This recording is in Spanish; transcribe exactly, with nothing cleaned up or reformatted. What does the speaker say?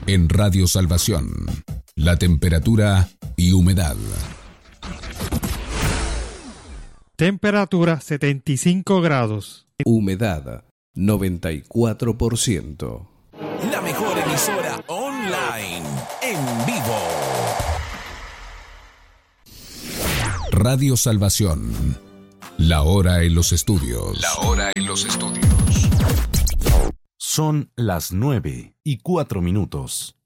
En Radio Salvación, la temperatura y humedad. Temperatura setenta y cinco grados. Humedad noventa y cuatro por ciento. La mejor emisora online, en vivo. Radio Salvación. La hora en los estudios. La hora en los estudios. Son las nueve y cuatro minutos.